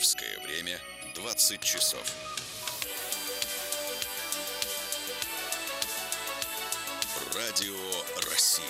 Московское время 20 часов. Радио России.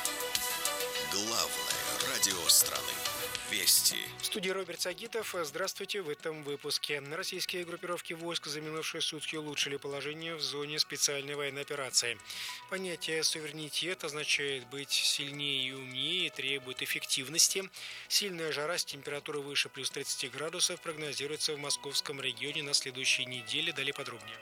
Главное радио страны. Вести. В студии Роберт Сагитов. Здравствуйте. В этом выпуске. Российские группировки войск за минувшие сутки улучшили положение в зоне специальной военной операции. Понятие суверенитет означает быть сильнее и умнее и требует эффективности. Сильная жара с температурой выше плюс 30 градусов прогнозируется в московском регионе на следующей неделе. Далее подробнее.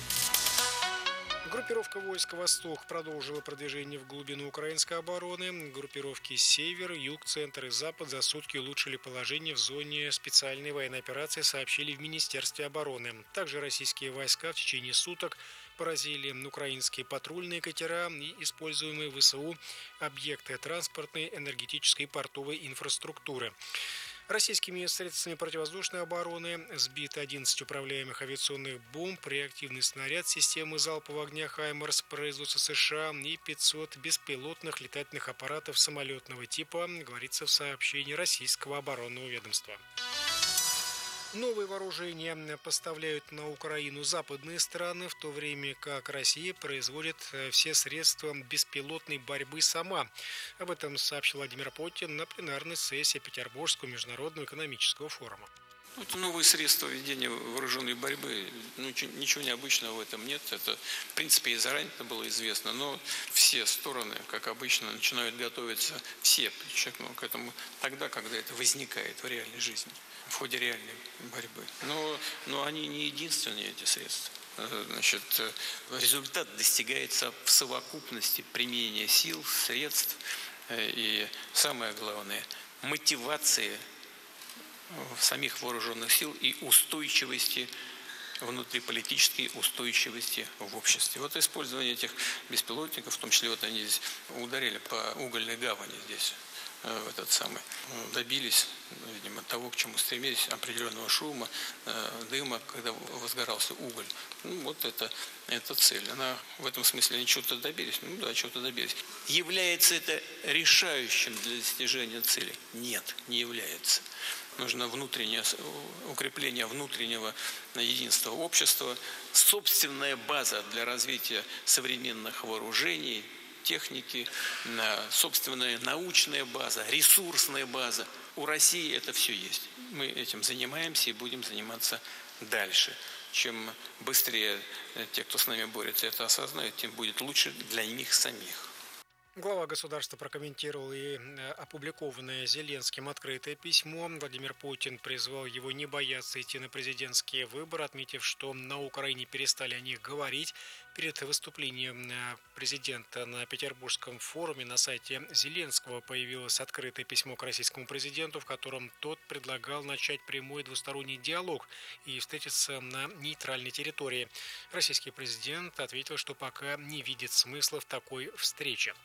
Группировка войск «Восток» продолжила продвижение в глубину украинской обороны. Группировки «Север», «Юг», «Центр» и «Запад» за сутки улучшили положение в зоне специальной военной операции, сообщили в Министерстве обороны. Также российские войска в течение суток поразили украинские патрульные катера и используемые в ВСУ объекты транспортной, энергетической и портовой инфраструктуры. Российскими средствами противовоздушной обороны сбит 11 управляемых авиационных бомб, реактивный снаряд системы залпового огня «Хаймарс» производства США и 500 беспилотных летательных аппаратов самолетного типа, говорится в сообщении российского оборонного ведомства. Новые вооружения поставляют на Украину западные страны, в то время как Россия производит все средства беспилотной борьбы сама. Об этом сообщил Владимир Путин на пленарной сессии Петербургского международного экономического форума. Это новые средства ведения вооруженной борьбы. Ничего необычного в этом нет. Это, в принципе, и заранее это было известно. Но все стороны, как обычно, начинают готовиться, все, подчеркну, к этому тогда, когда это возникает в реальной жизни, в ходе реальной борьбы. Но они не единственные, эти средства. Значит, результат достигается в совокупности применения сил, средств и, самое главное, мотивации самих вооруженных сил и устойчивости, внутриполитической устойчивости в обществе. Вот использование этих беспилотников, в том числе вот они здесь ударили по угольной гавани здесь, добились, видимо, того, к чему стремились, определенного шума, дыма, когда возгорался уголь. Вот это цель. Она в этом смысле они чего-то добились. Чего-то добились. Является это решающим для достижения цели? Нет, не является. Нужно укрепление внутреннего единства общества, собственная база для развития современных вооружений, техники, собственная научная база, ресурсная база. У России это все есть. Мы этим занимаемся и будем заниматься дальше. Чем быстрее те, кто с нами борется, это осознают, тем будет лучше для них самих. Глава государства прокомментировал и опубликованное Зеленским открытое письмо. Владимир Путин призвал его не бояться идти на президентские выборы, отметив, что на Украине перестали о них говорить. Перед выступлением президента на Петербургском форуме на сайте Зеленского появилось открытое письмо к российскому президенту, в котором тот предлагал начать прямой двусторонний диалог и встретиться на нейтральной территории. Российский президент ответил, что пока не видит смысла в такой встрече.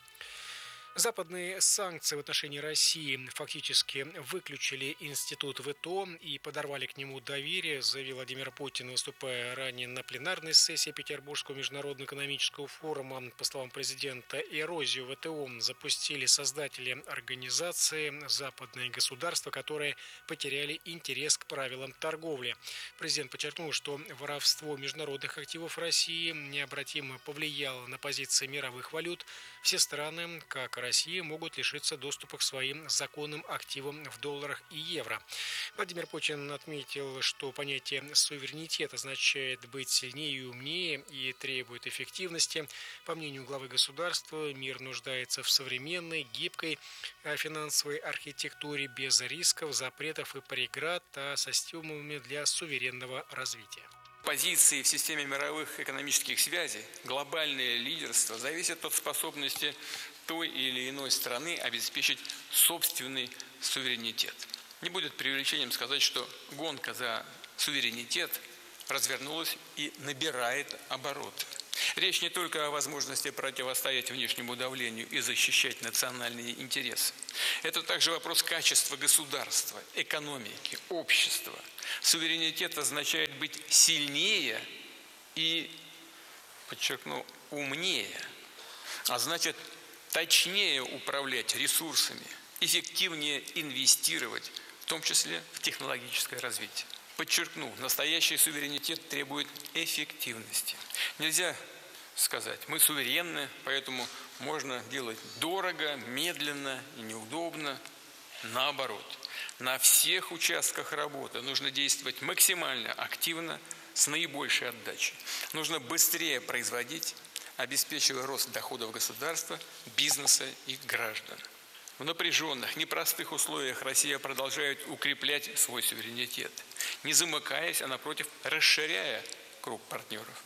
Западные санкции в отношении России фактически выключили институт ВТО и подорвали к нему доверие, заявил Владимир Путин, выступая ранее на пленарной сессии Петербургского международного экономического форума. По словам президента, эрозию ВТО запустили создатели организации западные государства, которые потеряли интерес к правилам торговли. Президент подчеркнул, что воровство международных активов России необратимо повлияло на позиции мировых валют. Все страны, как Россия, могут лишиться доступа к своим законным активам в долларах и евро. Владимир Путин отметил, что понятие суверенитет означает быть сильнее и умнее и требует эффективности. По мнению главы государства, мир нуждается в современной, гибкой финансовой архитектуре без рисков, запретов и преград, а со стимулами для суверенного развития. Позиции в системе мировых экономических связей, глобальное лидерство зависит от способности той или иной страны обеспечить собственный суверенитет. Не будет преувеличением сказать, что гонка за суверенитет развернулась и набирает обороты. Речь не только о возможности противостоять внешнему давлению и защищать национальные интересы. Это также вопрос качества государства, экономики, общества. Суверенитет означает быть сильнее и, подчеркну, умнее, а значит, точнее управлять ресурсами, эффективнее инвестировать, в том числе в технологическое развитие. Подчеркну, настоящий суверенитет требует эффективности. Нельзя сказать, мы суверенны, поэтому можно делать дорого, медленно и неудобно. Наоборот, на всех участках работы нужно действовать максимально активно, с наибольшей отдачей. Нужно быстрее производить, обеспечивая рост доходов государства, бизнеса и граждан. В напряженных, непростых условиях Россия продолжает укреплять свой суверенитет, не замыкаясь, а напротив, расширяя круг партнеров.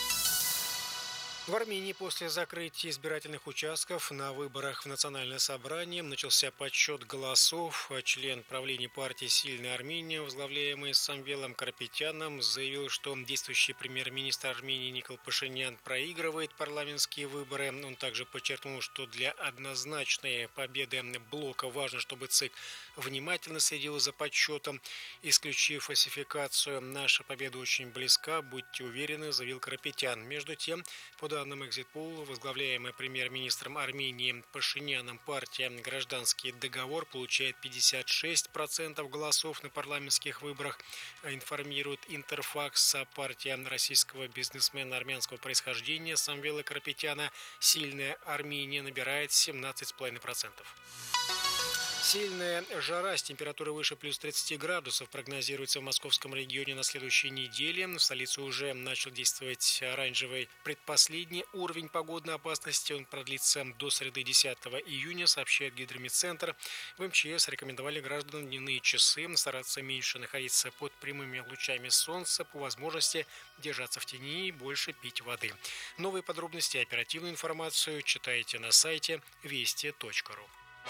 В Армении после закрытия избирательных участков на выборах в Национальное собрание начался подсчет голосов. Член правления партии «Сильная Армения», возглавляемый Самвелом Карапетяном, заявил, что действующий премьер-министр Армении Никол Пашинян проигрывает парламентские выборы. Он также подчеркнул, что для однозначной победы блока важно, чтобы ЦИК внимательно следил за подсчетом, исключив фальсификацию. «Наша победа очень близка, будьте уверены», заявил Карапетян. Между тем, по данным экзит-пола, возглавляемая премьер-министром Армении Пашиняном партия «Гражданский договор» получает 56% голосов на парламентских выборах, информирует Интерфакс. Партия российского бизнесмена армянского происхождения Самвела Карапетяна «Сильная Армения» набирает 17,5%. Сильная жара с температурой выше плюс 30 градусов прогнозируется в московском регионе на следующей неделе. В столице уже начал действовать оранжевый предпоследний уровень погодной опасности. Он продлится до среды 10 июня, сообщает Гидрометцентр. В МЧС рекомендовали гражданам в дневные часы стараться меньше находиться под прямыми лучами солнца, по возможности держаться в тени и больше пить воды. Новые подробности и оперативную информацию читайте на сайте вести.ру.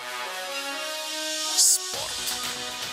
Спорт.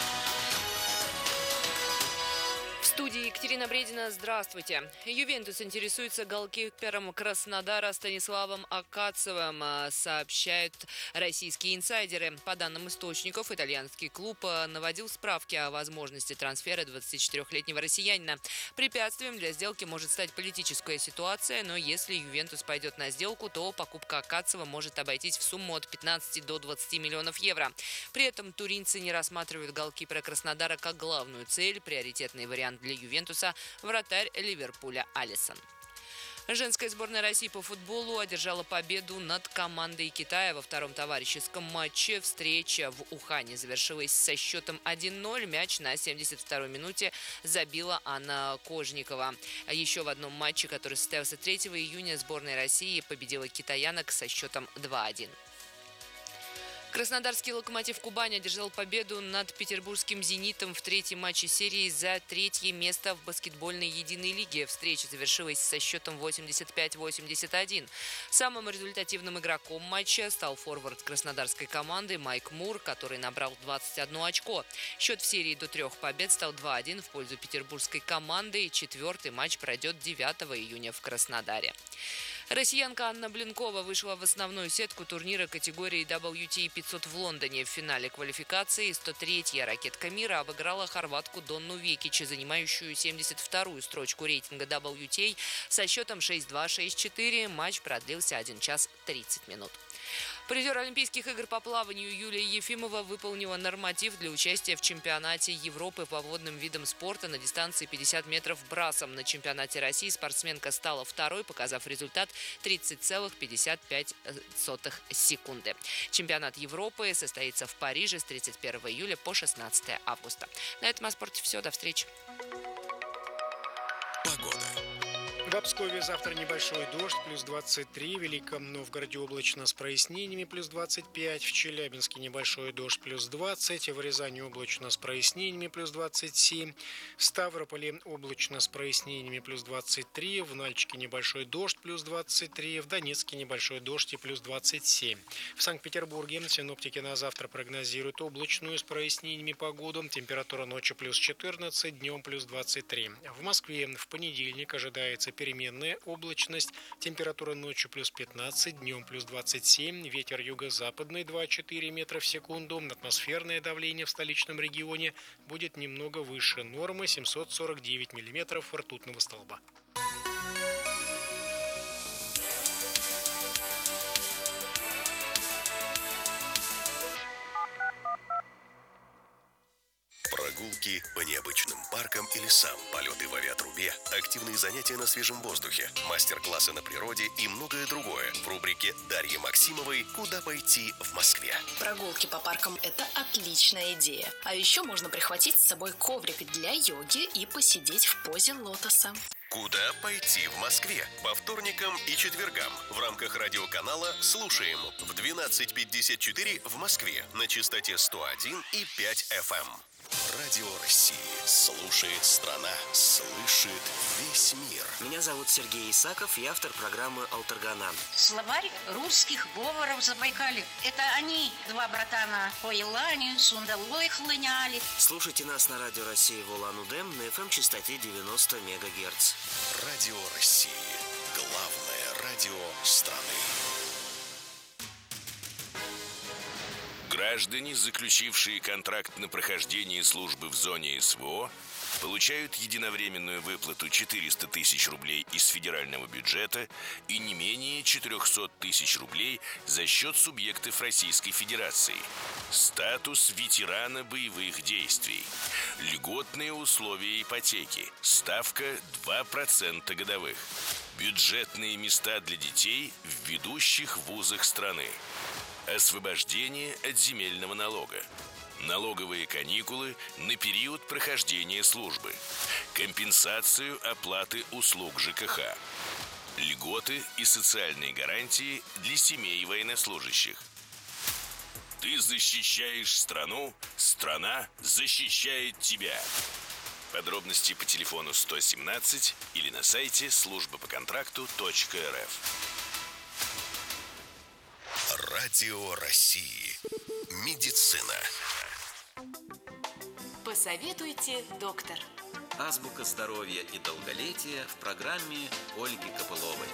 В студии Екатерина Бредина. Здравствуйте. Ювентус интересуется голкипером Краснодара Станиславом Акацевым, сообщают российские инсайдеры. По данным источников, итальянский клуб наводил справки о возможности трансфера 24-летнего россиянина. Препятствием для сделки может стать политическая ситуация, но если Ювентус пойдет на сделку, то покупка Акацева может обойтись в сумму от 15 до 20 миллионов евро. При этом туринцы не рассматривают голкипера Краснодара как главную цель. Приоритетный вариант для Ювентуса – вратарь Ливерпуля Алисон. Женская сборная России по футболу одержала победу над командой Китая во втором товарищеском матче. Встреча в Ухане завершилась со счетом 1-0. Мяч на 72-й минуте забила Анна Кожникова. Еще в одном матче, который состоялся 3 июня, сборная России победила китаянок со счетом 2-1. Краснодарский «Локомотив Кубань» одержал победу над петербургским «Зенитом» в третьем матче серии за третье место в баскетбольной единой лиге. Встреча завершилась со счетом 85-81. Самым результативным игроком матча стал форвард краснодарской команды Майк Мур, который набрал 21 очко. Счет в серии до 3 побед стал 2-1 в пользу петербургской команды. Четвертый матч пройдет 9 июня в Краснодаре. Россиянка Анна Блинкова вышла в основную сетку турнира категории WTA 500 в Лондоне. В финале квалификации 103-я ракетка мира обыграла хорватку Донну Векич, занимающую 72-ю строчку рейтинга WTA со счетом 6-2-6-4. Матч продлился 1 час 30 минут. Призер Олимпийских игр по плаванию Юлия Ефимова выполнила норматив для участия в чемпионате Европы по водным видам спорта на дистанции 50 метров брасом. На чемпионате России спортсменка стала второй, показав результат 30,55 секунды. Чемпионат Европы состоится в Париже с 31 июля по 16 августа. На этом о спорте все. До встречи. Погода. В Обскове завтра небольшой дождь, плюс 23, в Великом Новгороде облачно с прояснениями, плюс 25, в Челябинске небольшой дождь, плюс 20, в Рязани облачно с прояснениями, плюс 27, в Ставрополе облачно с прояснениями, плюс 23, в Нальчике небольшой дождь, плюс 23, в Донецке небольшой дождь и плюс 27. В Санкт-Петербурге синоптики на завтра прогнозируют облачную с прояснениями погоду, температура ночью плюс 14, днем плюс 23. В Москве в понедельник ожидается переменная облачность, температура ночью плюс 15, днем плюс 27, ветер юго-западный 2,4 метра в секунду, атмосферное давление в столичном регионе будет немного выше нормы 749 миллиметров ртутного столба. Прогулки по необычным паркам и лесам, полеты в авиатрубе, активные занятия на свежем воздухе, мастер-классы на природе и многое другое в рубрике Дарьи Максимовой «Куда пойти в Москве». Прогулки по паркам – это отличная идея. А еще можно прихватить с собой коврик для йоги и посидеть в позе лотоса. Куда пойти в Москве? По вторникам и четвергам в рамках радиоканала «Слушаем» в 12:54 в Москве на частоте 101 и 5 FM. Радио России. Слушает страна. Слышит весь мир. Меня зовут Сергей Исаков, я автор программы «Алтаргана». Словарь русских говоров Забайкалья. Это они, два братана, по Елане, сундалой хлыняли. Слушайте нас на Радио России в Улан-Удэ на FM-частоте 90 МГц. Радио России. Главное радио страны. Граждане, заключившие контракт на прохождение службы в зоне СВО, получают единовременную выплату 400 тысяч рублей из федерального бюджета и не менее 400 тысяч рублей за счет субъектов Российской Федерации. Статус ветерана боевых действий. Льготные условия ипотеки. Ставка 2% годовых. Бюджетные места для детей в ведущих вузах страны. Освобождение от земельного налога. Налоговые каникулы на период прохождения службы. Компенсацию оплаты услуг ЖКХ. Льготы и социальные гарантии для семей военнослужащих. Ты защищаешь страну, страна защищает тебя. Подробности по телефону 117 или на сайте службапоконтракту.рф. Радио России. Медицина. Посоветуйте, доктор. Азбука здоровья и долголетия в программе Ольги Копыловой.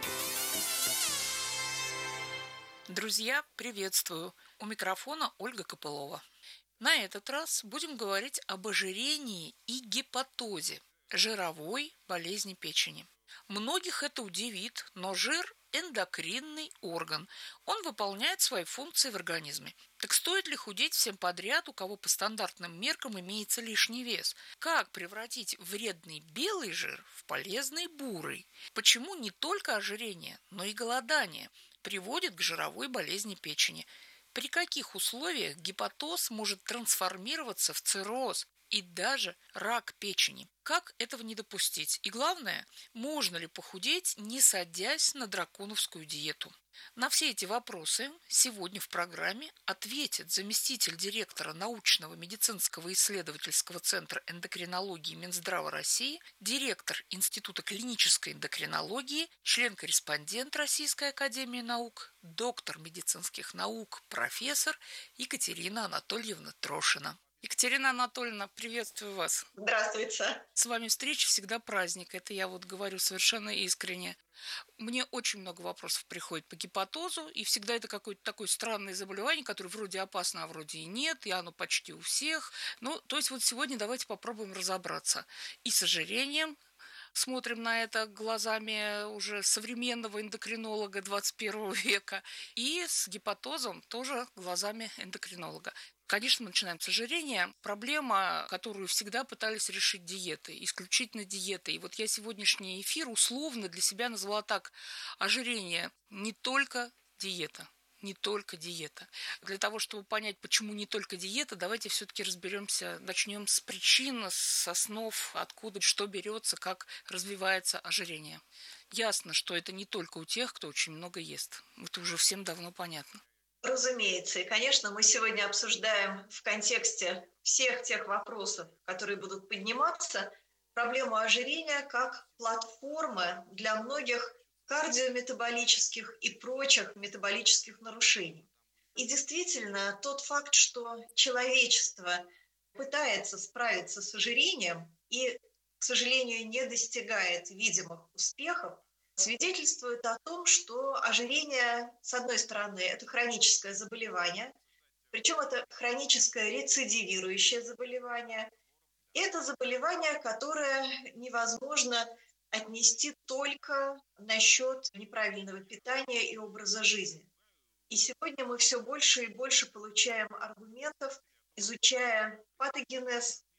Друзья, приветствую! У микрофона Ольга Копылова. На этот раз будем говорить об ожирении и гепатозе, жировой болезни печени. Многих это удивит, но жир – эндокринный орган. Он выполняет свои функции в организме. Так стоит ли худеть всем подряд, у кого по стандартным меркам имеется лишний вес? Как превратить вредный белый жир в полезный бурый? Почему не только ожирение, но и голодание приводит к жировой болезни печени? При каких условиях гепатоз может трансформироваться в цирроз и даже рак печени? Как этого не допустить? И главное, можно ли похудеть, не садясь на драконовскую диету? На все эти вопросы сегодня в программе ответит заместитель директора научного медицинского исследовательского центра эндокринологии Минздрава России, директор Института клинической эндокринологии, член-корреспондент Российской академии наук, доктор медицинских наук, профессор Екатерина Анатольевна Трошина. Екатерина Анатольевна, приветствую вас. Здравствуйте. С вами встреча всегда праздник. Это я говорю совершенно искренне. Мне очень много вопросов приходит по гепатозу, и всегда это какое-то такое странное заболевание, которое вроде опасно, а вроде и нет, и оно почти у всех. То есть сегодня давайте попробуем разобраться. И с ожирением смотрим на это глазами уже современного эндокринолога 21 века, и с гепатозом тоже глазами эндокринолога. Конечно, мы начинаем с ожирения. Проблема, которую всегда пытались решить диетой, исключительно диетой. И я сегодняшний эфир условно для себя назвала так: ожирение не только диета. Не только диета. Для того, чтобы понять, почему не только диета, давайте все-таки разберемся, начнем с причин, с основ, откуда, что берется, как развивается ожирение. Ясно, что это не только у тех, кто очень много ест. Это уже всем давно понятно. Разумеется. И, конечно, мы сегодня обсуждаем в контексте всех тех вопросов, которые будут подниматься, проблему ожирения как платформы для многих кардиометаболических и прочих метаболических нарушений. И действительно, тот факт, что человечество пытается справиться с ожирением и, к сожалению, не достигает видимых успехов, свидетельствует о том, что ожирение, с одной стороны, это хроническое заболевание, причем это хроническое рецидивирующее заболевание. И это заболевание, которое невозможно отнести только на счет неправильного питания и образа жизни. И сегодня мы все больше и больше получаем аргументов, изучая патогенез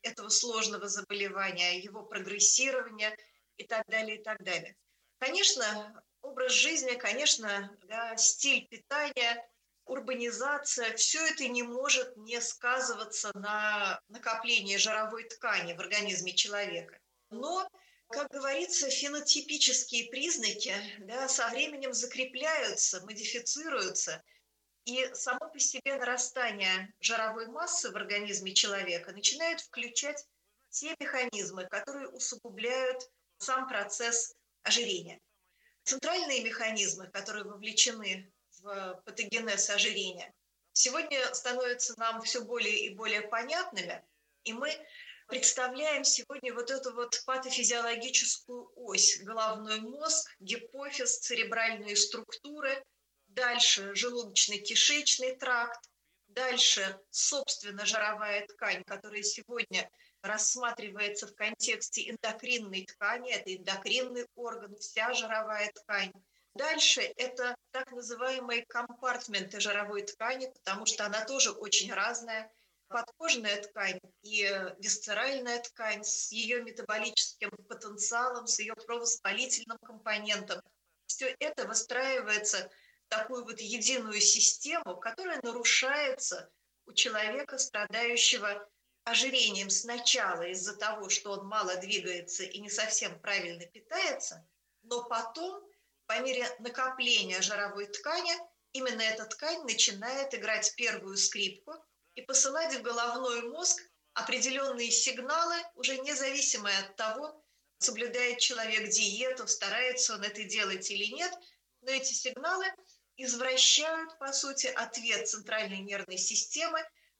этого сложного заболевания, его прогрессирования и так далее, и так далее. Конечно, образ жизни, конечно, да, стиль питания, урбанизация, все это не может не сказываться на накоплении жировой ткани в организме человека. Но, как говорится, фенотипические признаки, да, со временем закрепляются, модифицируются, и само по себе нарастание жировой массы в организме человека начинает включать те механизмы, которые усугубляют сам процесс ожирения. Центральные механизмы, которые вовлечены в патогенез ожирения, сегодня становятся нам все более и более понятными, и мы представляем сегодня вот эту вот патофизиологическую ось: головной мозг, гипофиз, церебральные структуры, дальше желудочно-кишечный тракт, дальше, собственно, жировая ткань, которая сегодня рассматривается в контексте эндокринной ткани, это эндокринный орган, вся жировая ткань. Дальше это так называемые компартменты жировой ткани, потому что она тоже очень разная. Подкожная ткань и висцеральная ткань с ее метаболическим потенциалом, с ее крововоспалительным компонентом. Все это выстраивается в такую вот единую систему, которая нарушается у человека, страдающего ожирением сначала из-за того, что он мало двигается и не совсем правильно питается, но потом, по мере накопления жировой ткани, именно эта ткань начинает играть первую скрипку и посылать в головной мозг определенные сигналы, уже независимые от того, соблюдает человек диету, старается он это делать или нет, но эти сигналы извращают, по сути, ответ центральной нервной системы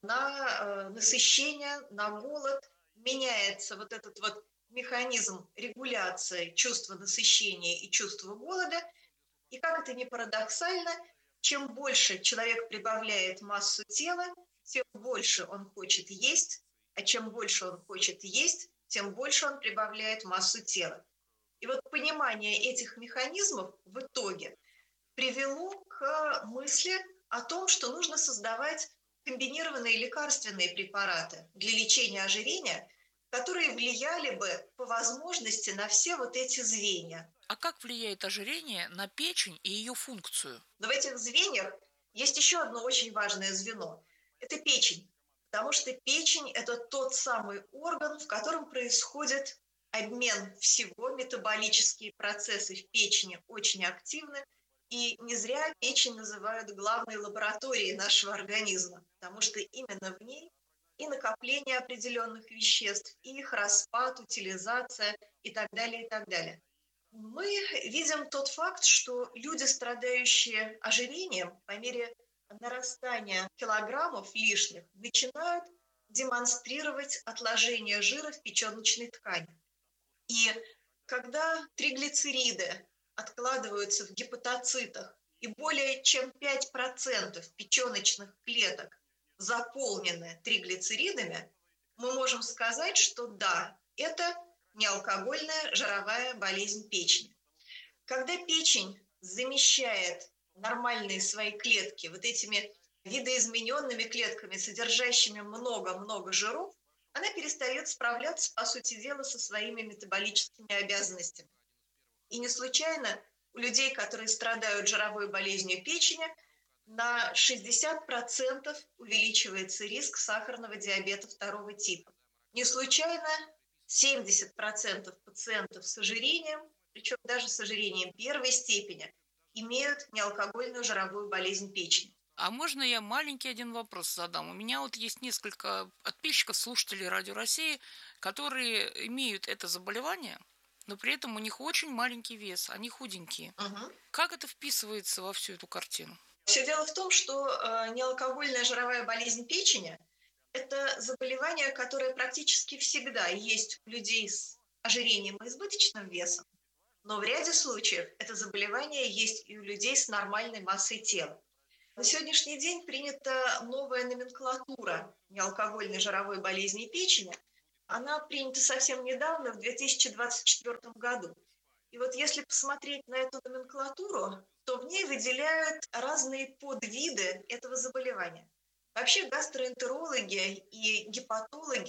на насыщение, на голод. Меняется вот этот вот механизм регуляции чувства насыщения и чувства голода. И как это ни парадоксально, чем больше человек прибавляет массу тела, тем больше он хочет есть, а чем больше он хочет есть, тем больше он прибавляет массу тела. И вот понимание этих механизмов в итоге привело к мысли о том, что нужно создавать комбинированные лекарственные препараты для лечения ожирения, которые влияли бы по возможности на все вот эти звенья. А как влияет ожирение на печень и ее функцию? Но в этих звеньях есть еще одно очень важное звено. Это печень. Потому что печень – это тот самый орган, в котором происходит обмен всего, метаболические процессы в печени очень активны. И не зря печень называют главной лабораторией нашего организма, потому что именно в ней и накопление определенных веществ, и их распад, утилизация и так далее, и так далее. Мы видим тот факт, что люди, страдающие ожирением, по мере нарастания килограммов лишних, начинают демонстрировать отложение жира в печеночной ткани. И когда триглицериды откладываются в гепатоцитах, и более чем 5% печеночных клеток заполнены триглицеридами, мы можем сказать, что да, это неалкогольная жировая болезнь печени. Когда печень замещает нормальные свои клетки вот этими видоизмененными клетками, содержащими много-много жиров, она перестает справляться, по сути дела, со своими метаболическими обязанностями. И не случайно у людей, которые страдают жировой болезнью печени, на 60% увеличивается риск сахарного диабета второго типа. Не случайно 70% пациентов с ожирением, причем даже с ожирением первой степени, имеют неалкогольную жировую болезнь печени. А можно я маленький один вопрос задам? У меня вот есть несколько подписчиков, слушателей Радио России, которые имеют это заболевание, но при этом у них очень маленький вес, они худенькие. Как это вписывается во всю эту картину? Все дело в том, что неалкогольная жировая болезнь печени – это заболевание, которое практически всегда есть у людей с ожирением и избыточным весом, но в ряде случаев это заболевание есть и у людей с нормальной массой тела. На сегодняшний день принята новая номенклатура неалкогольной жировой болезни печени. Она принята совсем недавно, в 2024 году. И вот если посмотреть на эту номенклатуру, то в ней выделяют разные подвиды этого заболевания. Вообще гастроэнтерологи и гепатологи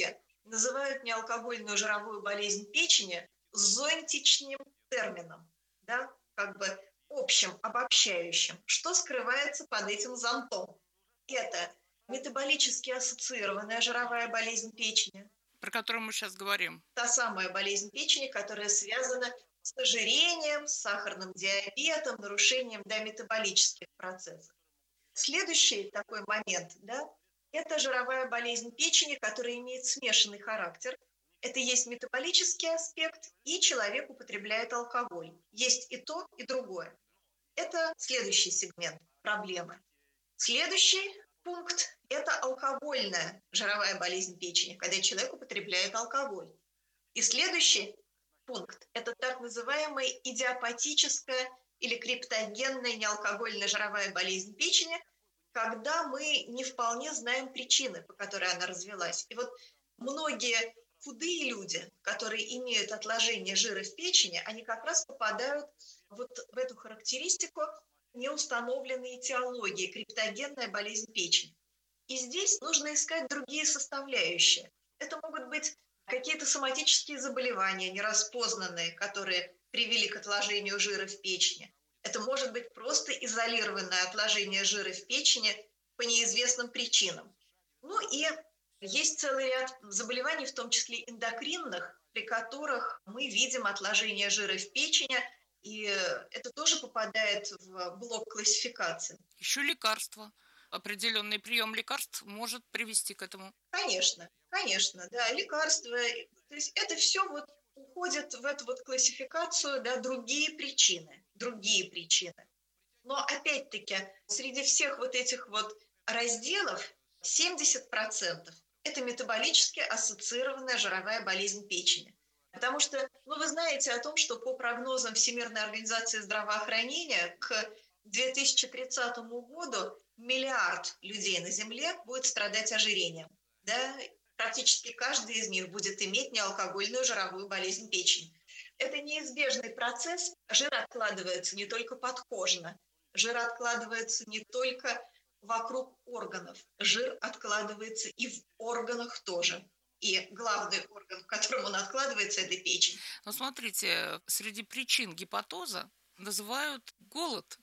называют неалкогольную жировую болезнь печени зонтичным термином, да, как бы общим, обобщающим. Что скрывается под этим зонтом? Это метаболически ассоциированная жировая болезнь печени. Про которую мы сейчас говорим. Та самая болезнь печени, которая связана с ожирением, с сахарным диабетом, нарушением метаболических процессов. Следующий такой момент, да, это жировая болезнь печени, которая имеет смешанный характер. Это есть метаболический аспект, и человек употребляет алкоголь. Есть и то, и другое. Это следующий сегмент проблемы. Следующий пункт – это алкогольная жировая болезнь печени, когда человек употребляет алкоголь. И следующий пункт – это так называемая идиопатическая или криптогенная неалкогольная жировая болезнь печени, когда мы не вполне знаем причины, по которой она развилась. И вот многие худые люди, которые имеют отложение жира в печени, они как раз попадают вот в эту характеристику неустановленной этиологии, криптогенная болезнь печени. И здесь нужно искать другие составляющие. Это могут быть какие-то соматические заболевания, нераспознанные, которые привели к отложению жира в печени. Это может быть просто изолированное отложение жира в печени по неизвестным причинам. Ну и есть целый ряд заболеваний, в том числе эндокринных, при которых мы видим отложение жира в печени, и это тоже попадает в блок классификации. Еще лекарства. Определенный прием лекарств может привести к этому. Конечно, да, лекарства. То есть это все вот уходит в эту вот классификацию, да, другие причины. Но опять-таки среди всех вот этих вот разделов 70% это метаболически ассоциированная жировая болезнь печени. Потому что, вы знаете о том, что по прогнозам Всемирной организации здравоохранения к 2030 году 1 миллиард людей на Земле будет страдать ожирением. Да? Практически каждый из них будет иметь неалкогольную жировую болезнь печени. Это неизбежный процесс. Жир откладывается не только подкожно, жир откладывается не только вокруг органов, жир откладывается и в органах тоже. И главный орган, в котором он откладывается, это печень. Но смотрите, среди причин гепатоза называют голод.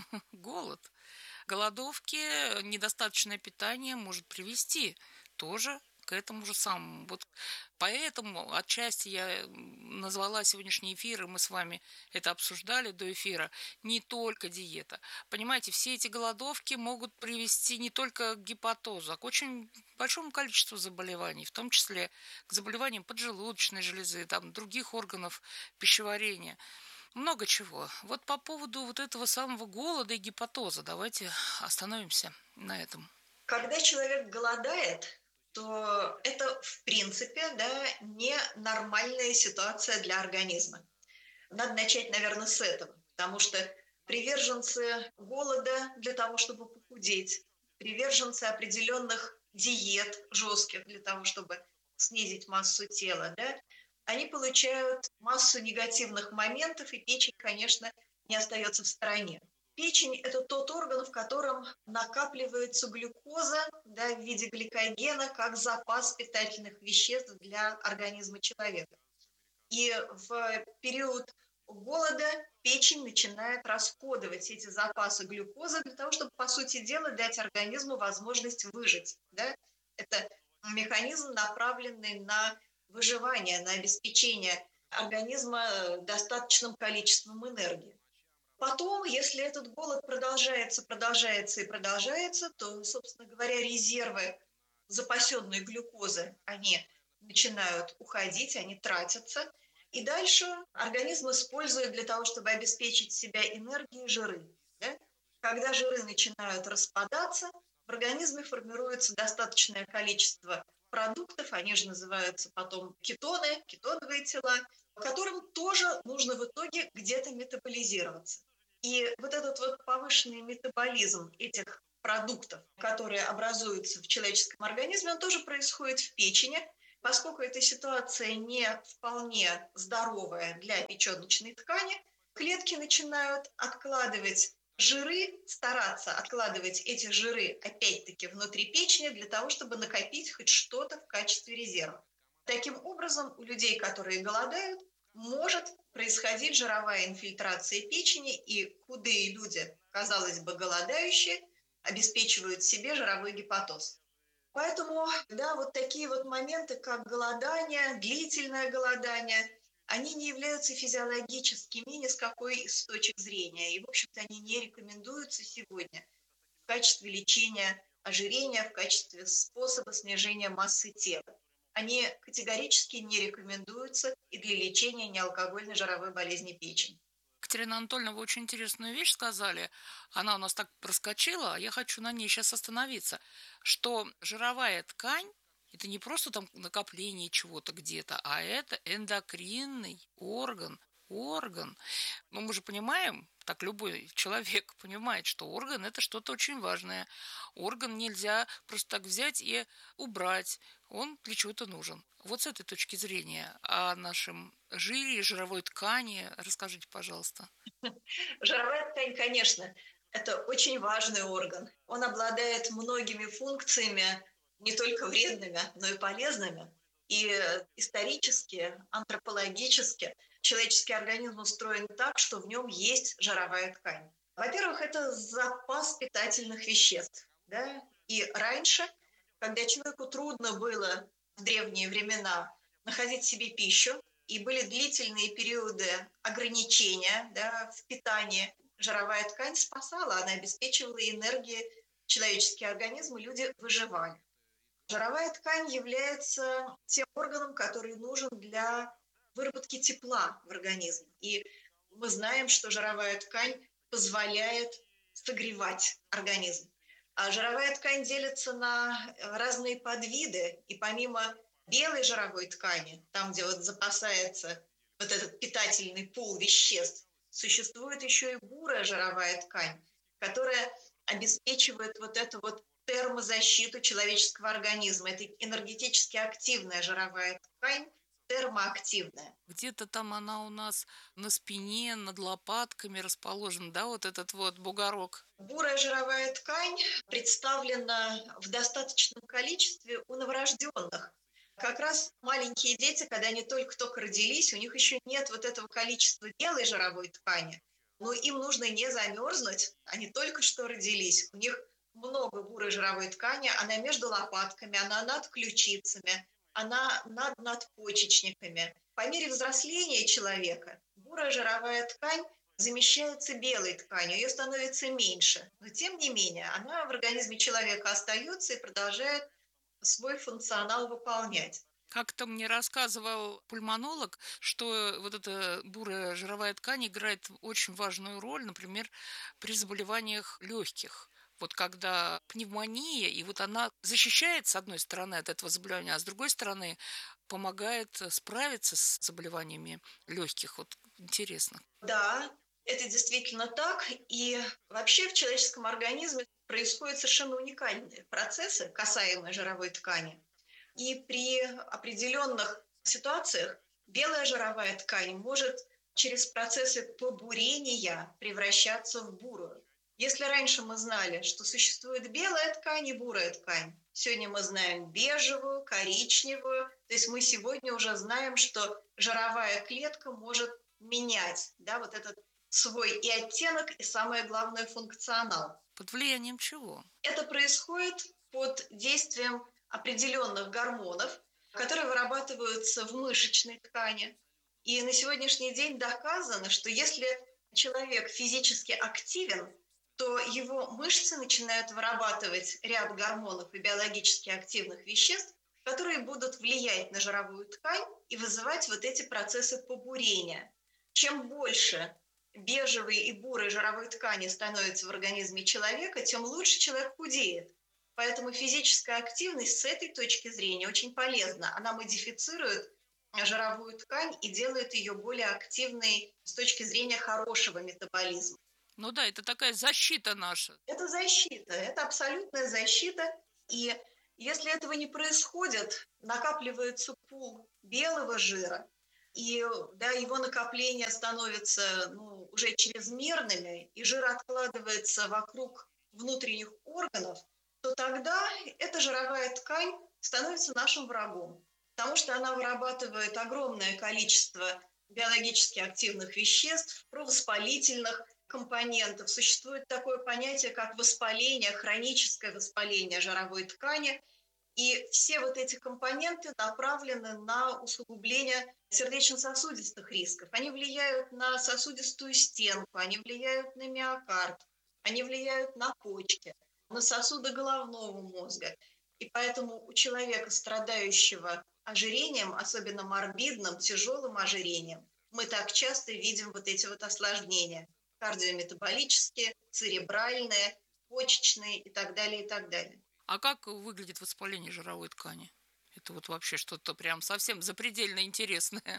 Голод. Голодовки, недостаточное питание может привести тоже к этому же самому. Вот поэтому отчасти я назвала сегодняшний эфир, и мы с вами это обсуждали до эфира, не только диета. Понимаете, все эти голодовки могут привести не только к гепатозу, а к очень большому количеству заболеваний, в том числе к заболеваниям поджелудочной железы, там, других органов пищеварения. Много чего. Вот по поводу вот этого самого голода и гепатоза давайте остановимся на этом. Когда человек голодает, то это, в принципе, да, не нормальная ситуация для организма. Надо начать, наверное, с этого, потому что приверженцы голода для того, чтобы похудеть, приверженцы определенных диет жестких для того, чтобы снизить массу тела, да, они получают массу негативных моментов, и печень, конечно, не остается в стороне. Печень – это тот орган, в котором накапливается глюкоза, да, в виде гликогена как запас питательных веществ для организма человека. И в период голода печень начинает расходовать эти запасы глюкозы для того, чтобы, по сути дела, дать организму возможность выжить. Да? Это механизм, направленный на выживание, на обеспечение организма достаточным количеством энергии. Потом, если этот голод продолжается, то, собственно говоря, резервы запасенной глюкозы, они начинают уходить, они тратятся. И дальше организм использует для того, чтобы обеспечить себя энергией, жиры. Да? Когда жиры начинают распадаться, в организме формируется достаточное количество продуктов, они же называются потом кетоны, кетоновые тела, которым тоже нужно в итоге где-то метаболизироваться. И вот этот вот повышенный метаболизм этих продуктов, которые образуются в человеческом организме, он тоже происходит в печени, поскольку эта ситуация не вполне здоровая для печеночной ткани, клетки начинают откладывать жиры, стараться откладывать эти жиры опять-таки внутри печени для того, чтобы накопить хоть что-то в качестве резерва. Таким образом, у людей, которые голодают, может происходить жировая инфильтрация печени, и худые люди, казалось бы, голодающие, обеспечивают себе жировой гепатоз. Поэтому, да, вот такие вот моменты, как голодание, длительное голодание, они не являются физиологическими ни с какой из точек зрения. И, в общем-то, они не рекомендуются сегодня в качестве лечения ожирения, в качестве способа снижения массы тела. Они категорически не рекомендуются и для лечения неалкогольной жировой болезни печени. Екатерина Анатольевна, вы очень интересную вещь сказали. Она у нас так проскочила, а я хочу на ней сейчас остановиться. Что жировая ткань – это не просто там накопление чего-то где-то, а это эндокринный орган. Но мы же понимаем, так любой человек понимает, что орган – это что-то очень важное. Орган нельзя просто так взять и убрать. Он для чего-то нужен. Вот с этой точки зрения о нашем жире, жировой ткани расскажите, пожалуйста. Жировая ткань, конечно, это очень важный орган. Он обладает многими функциями, не только вредными, но и полезными. И исторически, антропологически человеческий организм устроен так, что в нем есть жировая ткань. Во-первых, это запас питательных веществ. Да? И раньше, когда человеку трудно было в древние времена находить себе пищу, и были длительные периоды ограничения, да, в питании, жировая ткань спасала, она обеспечивала энергией человеческий организм, и люди выживали. Жировая ткань является тем органом, который нужен для выработки тепла в организме. И мы знаем, что жировая ткань позволяет согревать организм. А жировая ткань делится на разные подвиды, и помимо белой жировой ткани, там, где вот запасается вот этот питательный пул веществ, существует еще и бурая жировая ткань, которая обеспечивает вот эту вот термозащиту человеческого организма. Это энергетически активная жировая ткань, термоактивная. Где-то там она у нас на спине, над лопатками расположена, да, вот этот вот бугорок. Бурая жировая ткань представлена в достаточном количестве у новорожденных. Как раз маленькие дети, когда они только-только родились, у них еще нет вот этого количества белой жировой ткани, но им нужно не замерзнуть, они только что родились, у них много бурой жировой ткани, она между лопатками, она над ключицами, она над надпочечниками. По мере взросления человека бурая жировая ткань замещается белой тканью, ее становится меньше, но тем не менее она в организме человека остается и продолжает свой функционал выполнять. Как-то мне рассказывал пульмонолог, что вот эта бурая жировая ткань играет очень важную роль, например, при заболеваниях легких. Вот когда пневмония, и вот она защищает, с одной стороны, от этого заболевания, а с другой стороны, помогает справиться с заболеваниями легких. Вот интересно. Да, это действительно так. И вообще в человеческом организме происходят совершенно уникальные процессы, касаемые жировой ткани. И при определенных ситуациях белая жировая ткань может через процессы побурения превращаться в бурую. Если раньше мы знали, что существует белая ткань и бурая ткань, сегодня мы знаем бежевую, коричневую. То есть мы сегодня уже знаем, что жировая клетка может менять, да, вот этот свой и оттенок, и самое главное функционал. Под влиянием чего? Это происходит под действием определенных гормонов, которые вырабатываются в мышечной ткани. И на сегодняшний день доказано, что если человек физически активен, то его мышцы начинают вырабатывать ряд гормонов и биологически активных веществ, которые будут влиять на жировую ткань и вызывать вот эти процессы побурения. Чем больше бежевой и бурой жировой ткани становится в организме человека, тем лучше человек худеет. Поэтому физическая активность с этой точки зрения очень полезна. Она модифицирует жировую ткань и делает ее более активной с точки зрения хорошего метаболизма. Ну да, это такая защита наша. Это защита, это абсолютная защита. И если этого не происходит, накапливается пул белого жира, и да, его накопления становятся уже чрезмерными, и жир откладывается вокруг внутренних органов, то тогда эта жировая ткань становится нашим врагом. потому что она вырабатывает огромное количество биологически активных веществ, провоспалительных компонентов. Существует такое понятие, как воспаление, хроническое воспаление жировой ткани. И все вот эти компоненты направлены на усугубление сердечно-сосудистых рисков. Они влияют на сосудистую стенку, они влияют на миокард, они влияют на почки, на сосуды головного мозга. И поэтому у человека, страдающего ожирением, особенно морбидным, тяжелым ожирением, мы так часто видим вот эти вот осложнения кардиометаболические, церебральные, почечные и так далее, и так далее. А как выглядит воспаление жировой ткани? Это вот вообще что-то прям совсем запредельно интересное.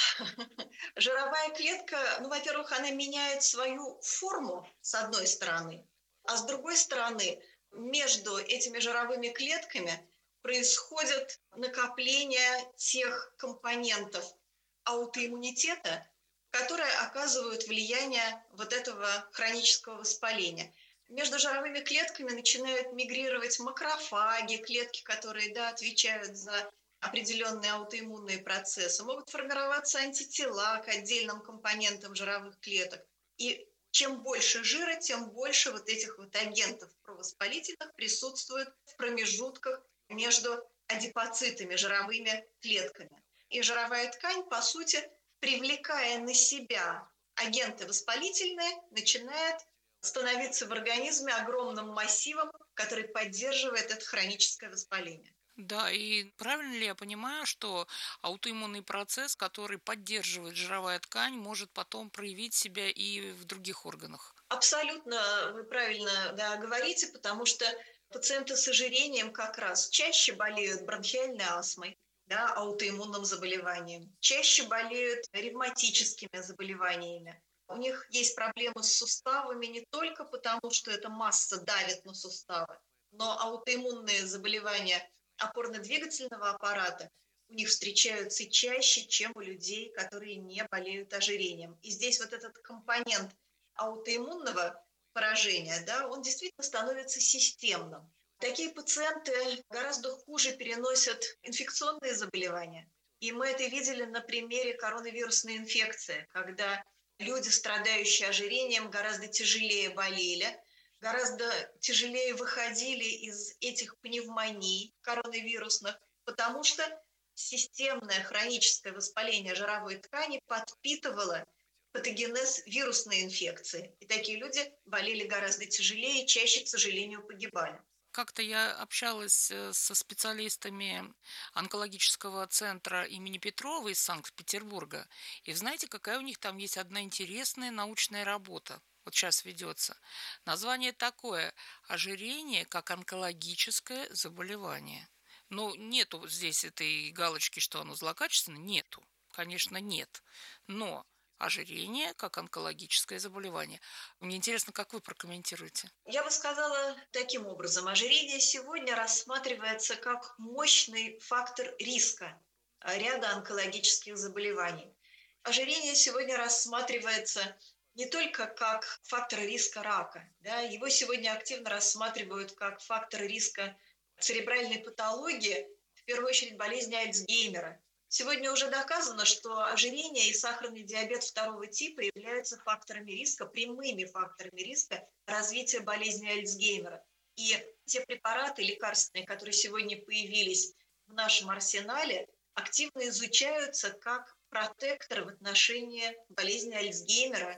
Жировая клетка, во-первых, она меняет свою форму, с одной стороны, а с другой стороны, между этими жировыми клетками происходит накопление тех компонентов аутоиммунитета, которые оказывают влияние вот этого хронического воспаления. Между жировыми клетками начинают мигрировать макрофаги, клетки, которые отвечают за определенные аутоиммунные процессы. Могут формироваться антитела к отдельным компонентам жировых клеток. И чем больше жира, тем больше вот этих вот агентов провоспалительных присутствует в промежутках между адипоцитами, жировыми клетками. И жировая ткань, по сути, привлекая на себя агенты воспалительные, начинает становиться в организме огромным массивом, который поддерживает это хроническое воспаление. Да, и правильно ли я понимаю, что аутоиммунный процесс, который поддерживает жировая ткань, может потом проявить себя и в других органах? Абсолютно вы правильно говорите, потому что пациенты с ожирением как раз чаще болеют бронхиальной астмой, аутоиммунным заболеванием, чаще болеют ревматическими заболеваниями. У них есть проблемы с суставами не только потому, что эта масса давит на суставы, но аутоиммунные заболевания опорно-двигательного аппарата у них встречаются чаще, чем у людей, которые не болеют ожирением. И здесь вот этот компонент аутоиммунного поражения, он действительно становится системным. Такие пациенты гораздо хуже переносят инфекционные заболевания. И мы это видели на примере коронавирусной инфекции, когда люди, страдающие ожирением, гораздо тяжелее болели, гораздо тяжелее выходили из этих пневмоний коронавирусных, потому что системное хроническое воспаление жировой ткани подпитывало патогенез вирусной инфекции. И такие люди болели гораздо тяжелее и чаще, к сожалению, погибали. Как-то я общалась со специалистами онкологического центра имени Петрова из Санкт-Петербурга. И знаете, какая у них там есть одна интересная научная работа? Вот сейчас ведется. Название такое: «Ожирение как онкологическое заболевание». Но нету здесь этой галочки, что оно злокачественное. Нету. Конечно, нет. Но ожирение как онкологическое заболевание. Мне интересно, как вы прокомментируете? Я бы сказала таким образом. Ожирение сегодня рассматривается как мощный фактор риска ряда онкологических заболеваний. Ожирение сегодня рассматривается не только как фактор риска рака, его сегодня активно рассматривают как фактор риска церебральной патологии, в первую очередь болезни Альцгеймера. Сегодня уже доказано, что ожирение и сахарный диабет второго типа являются факторами риска, прямыми факторами риска развития болезни Альцгеймера. И те препараты лекарственные, которые сегодня появились в нашем арсенале, активно изучаются как протектор в отношении болезни Альцгеймера,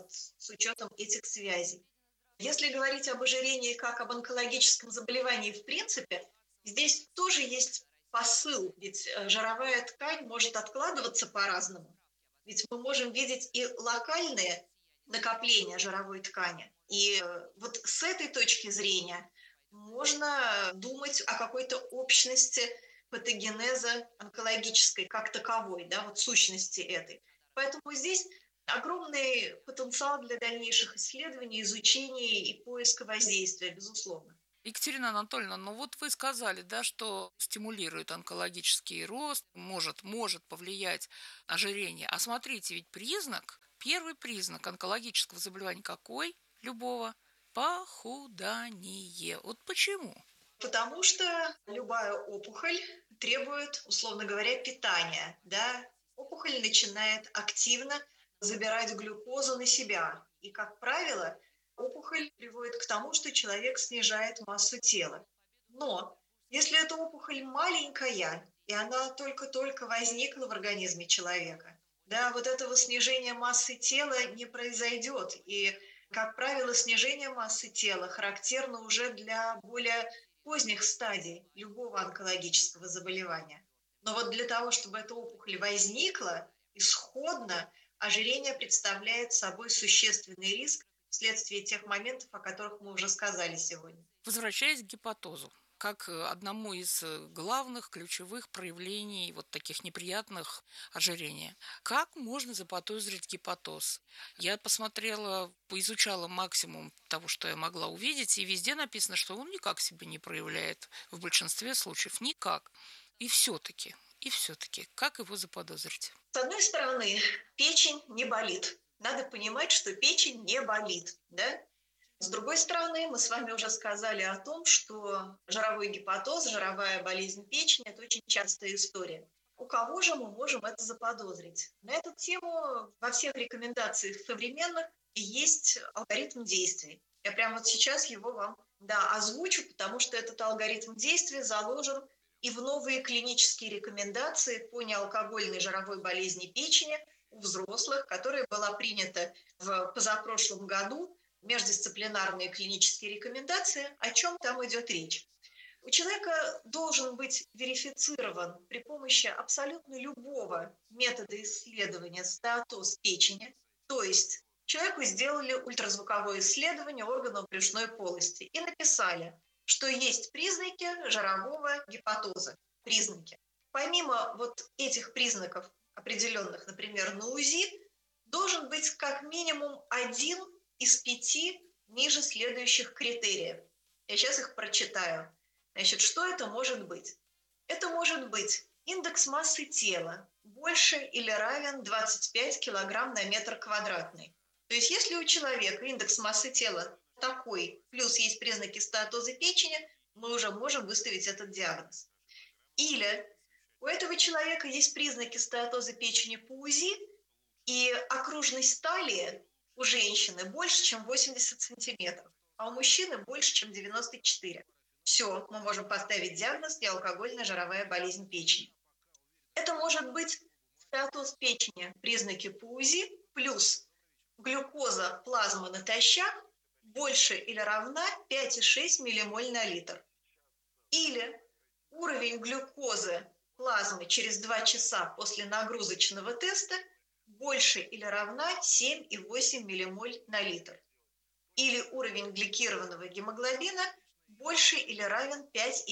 с учетом этих связей. Если говорить об ожирении как об онкологическом заболевании в принципе, здесь тоже есть посыл, ведь жировая ткань может откладываться по-разному. Ведь мы можем видеть и локальные накопления жировой ткани. И вот с этой точки зрения можно думать о какой-то общности патогенеза онкологической как таковой, сущности этой. Поэтому здесь огромный потенциал для дальнейших исследований, изучения и поиска воздействия, безусловно. Екатерина Анатольевна, вот вы сказали, что стимулирует онкологический рост, может повлиять ожирение. А смотрите, ведь первый признак онкологического заболевания какой? Любого? Похудание. Вот почему? Потому что любая опухоль требует, условно говоря, питания, да, опухоль начинает активно забирать глюкозу на себя. И, как правило, опухоль приводит к тому, что человек снижает массу тела. Но если эта опухоль маленькая, и она только-только возникла в организме человека, да, вот этого снижения массы тела не произойдет. И, как правило, снижение массы тела характерно уже для более поздних стадий любого онкологического заболевания. Но вот для того, чтобы эта опухоль возникла, исходно ожирение представляет собой существенный риск вследствие тех моментов, о которых мы уже сказали сегодня. Возвращаясь к гепатозу, как одному из главных ключевых проявлений вот таких неприятных ожирения. Как можно заподозрить гепатоз? Я посмотрела, поизучала максимум того, что я могла увидеть, и везде написано, что он никак себя не проявляет. В большинстве случаев никак. И все-таки, как его заподозрить? С одной стороны, печень не болит. Надо понимать, что печень не болит, да? С другой стороны, мы с вами уже сказали о том, что жировой гепатоз, жировая болезнь печени – это очень частая история. У кого же мы можем это заподозрить? На эту тему во всех рекомендациях современных есть алгоритм действий. Я прямо вот сейчас его вам озвучу, потому что этот алгоритм действий заложен и в новые клинические рекомендации по неалкогольной жировой болезни печени у взрослых, которая была принята в позапрошлом году, междисциплинарные клинические рекомендации, о чем там идет речь. У человека должен быть верифицирован при помощи абсолютно любого метода исследования стеатоз печени, то есть человеку сделали ультразвуковое исследование органов брюшной полости и написали, что есть признаки жирового гепатоза. Признаки. Помимо вот этих признаков, определенных, например, на УЗИ, должен быть как минимум 1 из 5 ниже следующих критериев. Я сейчас их прочитаю. Значит, что это может быть? Это может быть индекс массы тела больше или равен 25 кг на метр квадратный. То есть если у человека индекс массы тела такой, плюс есть признаки стеатоза печени, мы уже можем выставить этот диагноз. Или у этого человека есть признаки стеатоза печени по УЗИ, и окружность талии у женщины больше, чем 80 сантиметров, а у мужчины больше, чем 94. Все, мы можем поставить диагноз неалкогольная жировая болезнь печени. Это может быть стеатоз печени, признаки по УЗИ, плюс глюкоза плазмы натощак больше или равна 5,6 миллимоль на литр. Или уровень глюкозы плазмы через 2 часа после нагрузочного теста больше или равна 7,8 миллимоль на литр. Или уровень гликированного гемоглобина больше или равен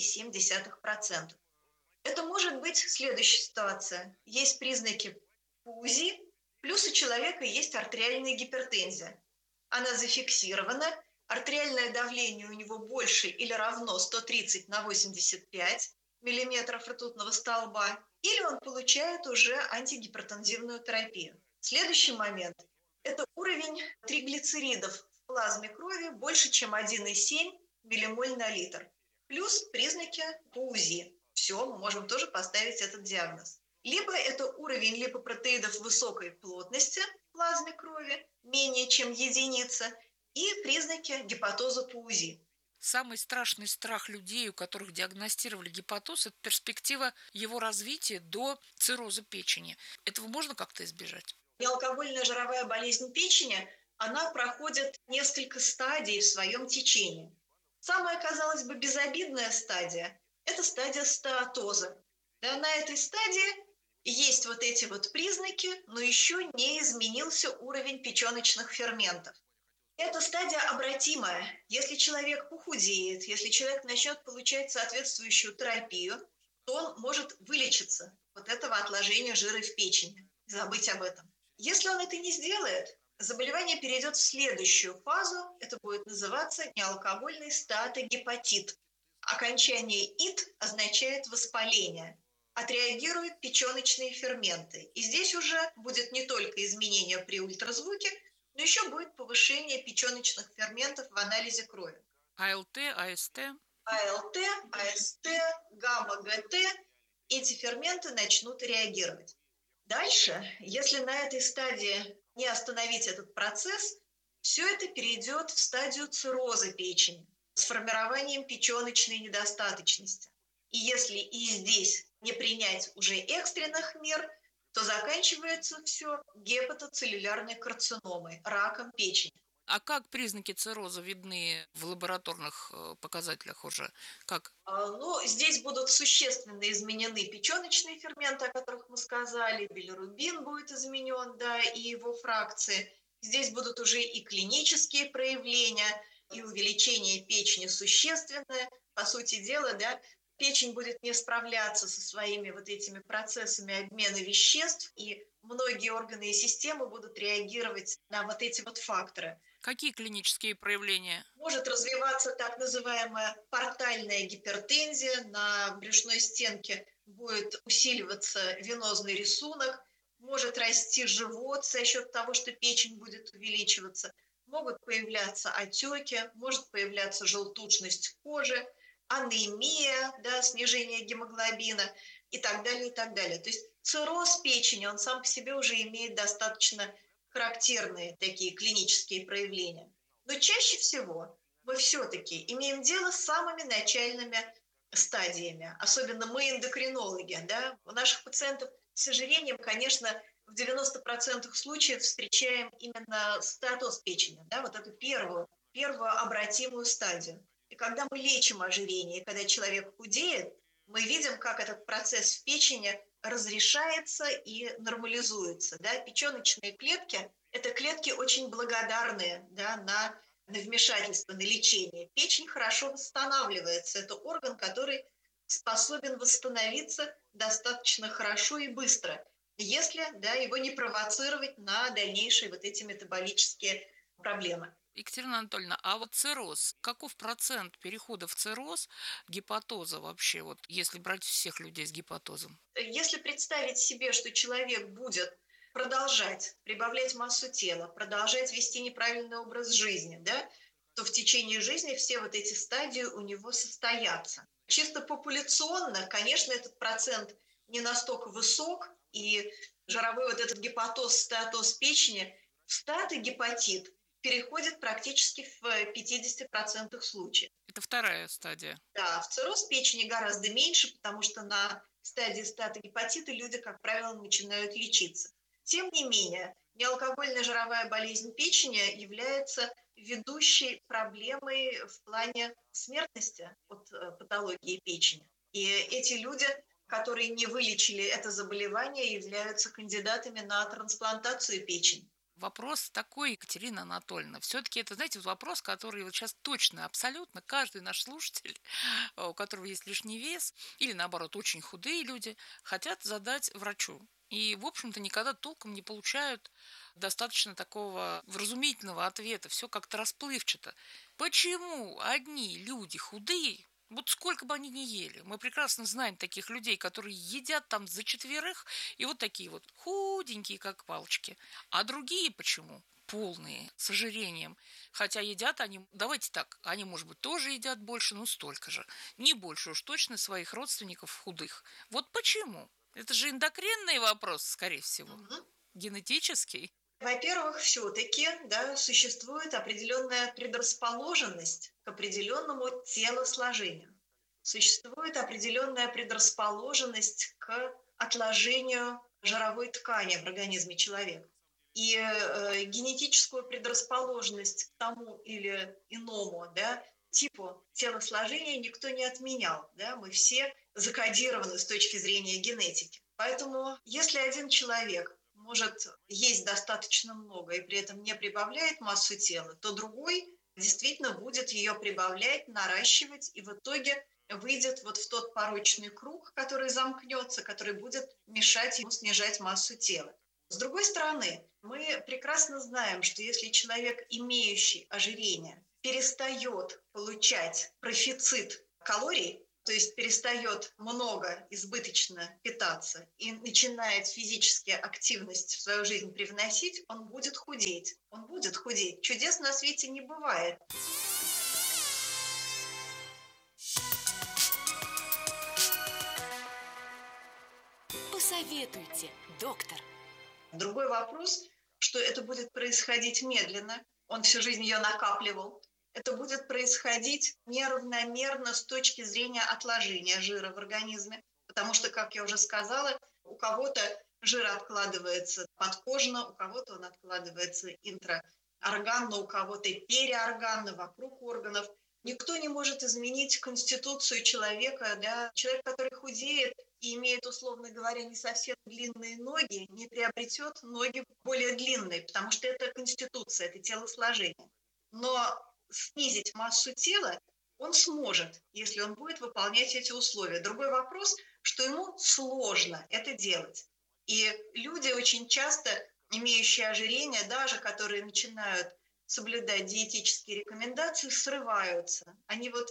5,7%. Это может быть следующая ситуация. Есть признаки по УЗИ, плюс у человека есть артериальная гипертензия. Она зафиксирована, артериальное давление у него больше или равно 130 на 85 миллиметров ртутного столба, или он получает уже антигипертензивную терапию. Следующий момент – это уровень триглицеридов в плазме крови больше, чем 1,7 миллимоль на литр, плюс признаки по УЗИ. Все, мы можем тоже поставить этот диагноз. Либо это уровень липопротеидов высокой плотности в плазме крови, менее чем единица, и признаки гепатоза по УЗИ. Самый страшный страх людей, у которых диагностировали гепатоз, это перспектива его развития до цирроза печени. Этого можно как-то избежать? Неалкогольная жировая болезнь печени, она проходит несколько стадий в своем течении. Самая, казалось бы, безобидная стадия – это стадия стеатоза. Да, на этой стадии есть вот эти вот признаки, но еще не изменился уровень печеночных ферментов. Эта стадия обратимая. Если человек похудеет, если человек начнет получать соответствующую терапию, то он может вылечиться от этого отложения жира в печени. Забыть об этом. Если он это не сделает, заболевание перейдет в следующую фазу. Это будет называться неалкогольный статогепатит. Окончание «ит» означает воспаление. Отреагируют печеночные ферменты. И здесь уже будет не только изменение при ультразвуке, но еще будет повышение печеночных ферментов в анализе крови. АЛТ, АСТ? АЛТ, АСТ, гамма-ГТ эти ферменты начнут реагировать. Дальше, если на этой стадии не остановить этот процесс, все это перейдет в стадию цирроза печени с формированием печеночной недостаточности. И если и здесь не принять уже экстренных мер, то заканчивается все гепатоцеллюлярной карциномой, раком печени. А как признаки цирроза видны в лабораторных показателях уже? Как? Здесь будут существенно изменены печеночные ферменты, о которых мы сказали, билирубин будет изменен, да, и его фракции. Здесь будут уже и клинические проявления, и увеличение печени существенное. По сути дела, да, печень будет не справляться со своими вот этими процессами обмена веществ, и многие органы и системы будут реагировать на вот эти вот факторы. Какие клинические проявления? Может развиваться так называемая портальная гипертензия, на брюшной стенке будет усиливаться венозный рисунок, может расти живот за счет того, что печень будет увеличиваться, могут появляться отеки, может появляться желтушность кожи, анемия, да, снижение гемоглобина и так далее, и так далее. То есть цирроз печени, он сам по себе уже имеет достаточно характерные такие клинические проявления. Но чаще всего мы все-таки имеем дело с самыми начальными стадиями, особенно мы, эндокринологи. Да? У наших пациентов с ожирением, конечно, в 90% случаев встречаем именно стеатоз печени, да? Вот эту первую обратимую стадию. И когда мы лечим ожирение, когда человек худеет, мы видим, как этот процесс в печени разрешается и нормализуется. Да? Печеночные клетки – это клетки очень благодарные, да, на вмешательство, на лечение. Печень хорошо восстанавливается. Это орган, который способен восстановиться достаточно хорошо и быстро, если, да, его не провоцировать на дальнейшие вот эти метаболические проблемы. Екатерина Анатольевна, а вот цирроз, каков процент перехода в цирроз, гепатоза вообще, вот, если брать всех людей с гепатозом? Если представить себе, что человек будет продолжать прибавлять массу тела, продолжать вести неправильный образ жизни, да, то в течение жизни все вот эти стадии у него состоятся. Чисто популяционно, конечно, этот процент не настолько высок, и жировой вот этот гепатоз, стеатоз печени, в статогепатит переходит практически в 50% случаев. Это вторая стадия. Да, в цирроз печени гораздо меньше, потому что на стадии статогепатита люди, как правило, начинают лечиться. Тем не менее, неалкогольная жировая болезнь печени является ведущей проблемой в плане смертности от патологии печени. И эти люди, которые не вылечили это заболевание, являются кандидатами на трансплантацию печени. Вопрос такой, Екатерина Анатольевна. Все-таки это, знаете, вопрос, который вот сейчас точно, абсолютно каждый наш слушатель, у которого есть лишний вес, или наоборот, очень худые люди, хотят задать врачу. И, в общем-то, никогда толком не получают достаточно такого вразумительного ответа. Все как-то расплывчато. Почему одни люди худые, вот сколько бы они ни ели, мы прекрасно знаем таких людей, которые едят там за четверых, и вот такие вот худенькие, как палочки. А другие почему? Полные, с ожирением. Хотя едят они, давайте так, они, может быть, тоже едят больше, но столько же. Не больше уж точно своих родственников худых. Вот почему? Это же эндокринный вопрос, скорее всего. Генетический. Во-первых, все-таки, да, существует определенная предрасположенность к определенному телосложению. Существует определенная предрасположенность к отложению жировой ткани в организме человека. И генетическую предрасположенность к тому или иному, да, типу телосложения никто не отменял. Да? Мы все закодированы с точки зрения генетики. Поэтому если один человек может есть достаточно много и при этом не прибавляет массу тела, то другой действительно будет ее прибавлять, наращивать, и в итоге выйдет вот в тот порочный круг, который замкнется, который будет мешать ему снижать массу тела. С другой стороны, мы прекрасно знаем, что если человек, имеющий ожирение, перестает получать профицит калорий, то есть перестает много, избыточно питаться и начинает физическую активность в свою жизнь привносить, он будет худеть. Он будет худеть. Чудес на свете не бывает. Посоветуйте, доктор. Другой вопрос, что это будет происходить медленно. Он всю жизнь ее накапливал. Это будет происходить неравномерно с точки зрения отложения жира в организме. Потому что, как я уже сказала, у кого-то жир откладывается подкожно, у кого-то он откладывается интраорганно, у кого-то периорганно, вокруг органов. Никто не может изменить конституцию человека. Да? Человек, который худеет и имеет, условно говоря, не совсем длинные ноги, не приобретет ноги более длинные, потому что это конституция, это телосложение. Но снизить массу тела он сможет, если он будет выполнять эти условия. Другой вопрос, что ему сложно это делать. И люди очень часто, имеющие ожирение, даже которые начинают соблюдать диетические рекомендации, срываются. Они вот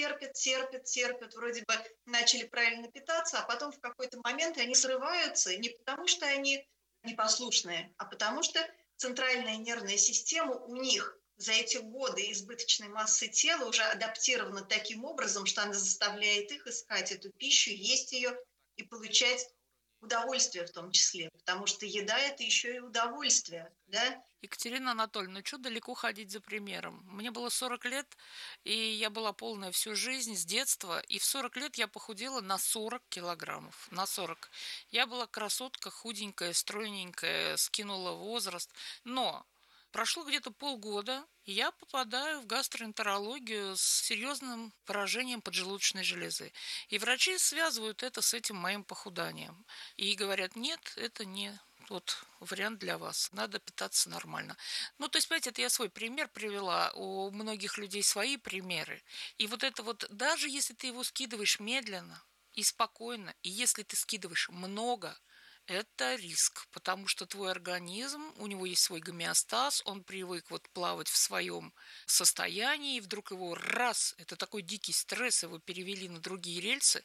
терпят, вроде бы начали правильно питаться, а потом в какой-то момент они срываются не потому, что они непослушные, а потому что центральная нервная система у них за эти годы избыточной массы тела уже адаптирована таким образом, что она заставляет их искать эту пищу, есть ее и получать удовольствие в том числе, потому что еда – это еще и удовольствие, да? Екатерина Анатольевна, что далеко ходить за примером? Мне было 40 лет, и я была полная всю жизнь с детства, и в 40 лет я похудела на 40 килограммов, на 40. Я была красотка, худенькая, стройненькая, скинула возраст, но прошло где-то полгода, и я попадаю в гастроэнтерологию с серьезным поражением поджелудочной железы. И врачи связывают это с этим моим похуданием. И говорят, нет, это не тот вариант для вас. Надо питаться нормально. Ну, то есть, понимаете, это я свой пример привела. У многих людей свои примеры. И вот это вот, даже если ты его скидываешь медленно и спокойно, и если ты скидываешь много, это риск, потому что твой организм, у него есть свой гомеостаз, он привык вот плавать в своем состоянии, и вдруг его раз, это такой дикий стресс, его перевели на другие рельсы,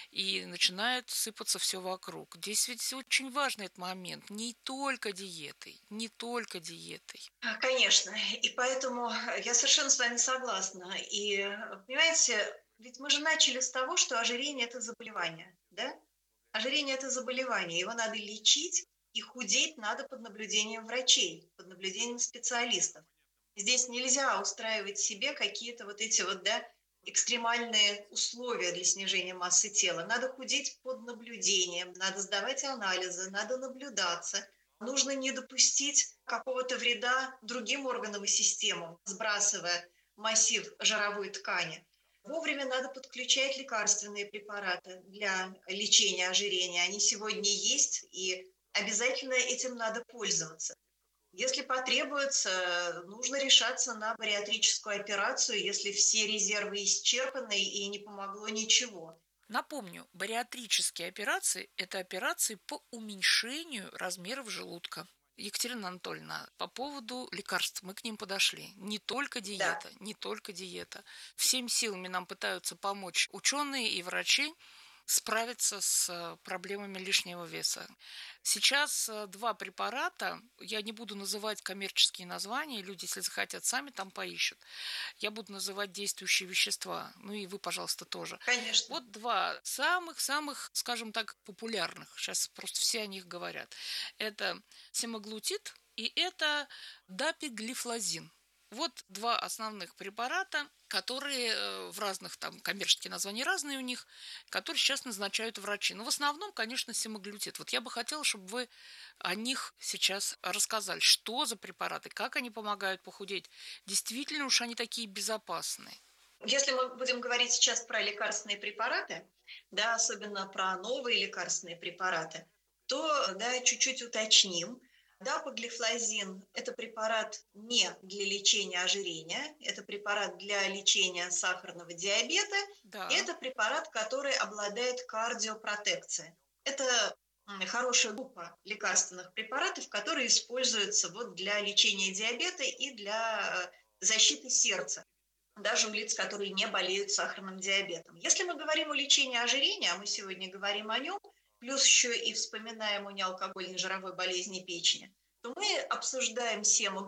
и начинает сыпаться все вокруг. Здесь ведь очень важный этот момент, не только диетой, не только диетой. Конечно, и поэтому я совершенно с вами согласна. И, понимаете, ведь мы же начали с того, что ожирение – это заболевание, да? Ожирение – это заболевание, его надо лечить, и худеть надо под наблюдением врачей, под наблюдением специалистов. Здесь нельзя устраивать себе какие-то вот эти вот, да, экстремальные условия для снижения массы тела. Надо худеть под наблюдением, надо сдавать анализы, надо наблюдаться. Нужно не допустить какого-то вреда другим органам и системам, сбрасывая массив жировой ткани. Вовремя надо подключать лекарственные препараты для лечения ожирения. Они сегодня есть, и обязательно этим надо пользоваться. Если потребуется, нужно решаться на бариатрическую операцию, если все резервы исчерпаны и не помогло ничего. Напомню, бариатрические операции – это операции по уменьшению размеров желудка. Екатерина Анатольевна, по поводу лекарств мы к ним подошли. Не только диета, да. Не только диета. Всеми силами нам пытаются помочь ученые и врачи справиться с проблемами лишнего веса. Сейчас 2 препарата, я не буду называть коммерческие названия, люди, если захотят, сами там поищут. Я буду называть действующие вещества, ну и вы, пожалуйста, тоже. Конечно. Вот 2 самых, скажем так, популярных, сейчас просто все о них говорят. Это семаглутид и это дапиглифлозин. Вот 2 основных препарата, которые в разных, там, коммерческие названия разные у них, которые сейчас назначают врачи. Но в основном, конечно, семаглутид. Вот я бы хотела, чтобы вы о них сейчас рассказали. Что за препараты, как они помогают похудеть. Действительно уж они такие безопасные. Если мы будем говорить сейчас про лекарственные препараты, да, особенно про новые лекарственные препараты, то да, чуть-чуть уточним. Дапиглифлозин – это препарат не для лечения ожирения, это препарат для лечения сахарного диабета, да. И это препарат, который обладает кардиопротекцией. Это хорошая группа лекарственных препаратов, которые используются вот для лечения диабета и для защиты сердца, даже у лиц, которые не болеют сахарным диабетом. Если мы говорим о лечении ожирения, а мы сегодня говорим о нем, плюс еще и вспоминаем о неалкогольной жировой болезни печени, то мы обсуждаем